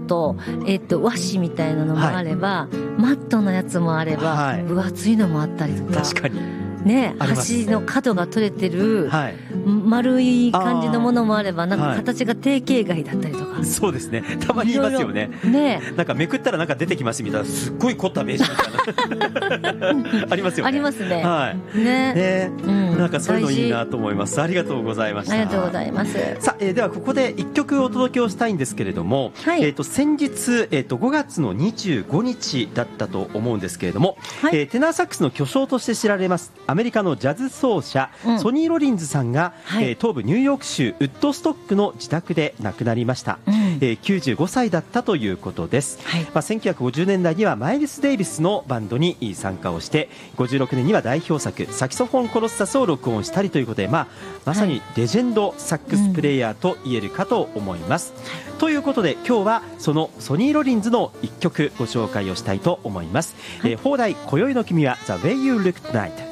と、和紙みたいなのもあれば、マットのやつもあれば、分厚いのもあったりとか。 確かにね、端の角が取れてる、丸い感じのものもあれば、なんか形が定型外だったりとか。 そうですね、たまに言いますよね。ね、なんかめくったらなんか出てきますみたいな、すっごい凝った名刺みたいなありますよね。 ありますね。 ね、なんかそういうのいいなと思います。ありがとうございました。 ありがとうございます。 さあ、ではここで一曲お届けをしたいんですけれども、先日、5月の25日だったと思うんですけれども、テナーサックスの巨匠として知られますアメリカのジャズ奏者、ソニー・ロリンズさんが、東部ニューヨーク州ウッドストックの自宅で亡くなりました。95歳だったということです。1950年代にはマイルス・デイビスのバンドに参加をして、56年には代表作サキソフォン・コロッサスを録音したりということで、まさにレジェンドサックスプレイヤーと言えるかと思います。ということで今日はそのソニー・ロリンズの一曲ご紹介をしたいと思います。放題今宵の君は The Way You Look Tonight。